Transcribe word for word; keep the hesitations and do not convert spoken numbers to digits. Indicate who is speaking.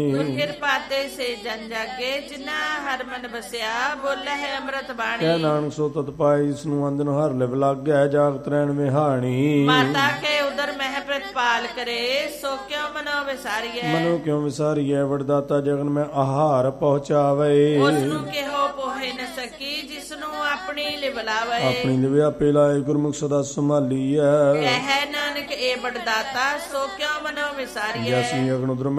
Speaker 1: ਗੁਰ ਕਿਰਪਾ ਤੇ ਸੇ ਜਨ ਜਾਗੇ, ਜਿਨਾ ਹਰ ਮਨ ਬਸਿਆ, ਬੋਲੇ ਹੈ ਅੰਮ੍ਰਿਤ ਬਾਣੀ।
Speaker 2: ਕਹਿ ਨਾਨਕ ਸੋ ਤਤ ਪਾਈ, ਇਸ ਨੂੰ ਅੰਦਨ ਹਰ ਲਿਵ ਲਾਗੈ, ਜਾਗਤ ਰਹਿਣ ਵਿਹਾਣੀ।
Speaker 1: ਮਾਤਾ ਕੇ ਉਦਰ ਮਹਿ ਪ੍ਰਤਪਾਲ ਕਰੇ, ਸੋ ਕਿਉ ਮਨੋ ਵਿਸਾਰੀਐ।
Speaker 2: ਮਨੋ ਕਿਉ ਵਿਸਾਰੀਐ, ਵਡਦਾਤਾ ਜਗਨ ਮੈਂ ਆਹਾਰ ਪਹੁੰਚਾਵੇ।
Speaker 1: ਉਸ ਨੂੰ ਕਿਹੋ ਪੋਹੇ ਨ ਸਕੀ, ਜਿਸ ਨੂੰ ਆਪਣੀ ਲਿਵ ਲਾਵੇ।
Speaker 2: ਆਪਣੀ ਲਿਵ ਆਪੇ ਲਾਏ, ਗੁਰਮੁਖ ਸਦਾ ਸੰਭਾਲੀਐ।
Speaker 1: ਕਹਿ ਨਾਨਕ ਏ ਵਡਦਾਤਾ, ਸੋ ਕਿਉ ਮਨੋ ਵਿਸਾਰੀਐ।
Speaker 2: ਜੈਸੀ ਅਗਨ ਉਦਰ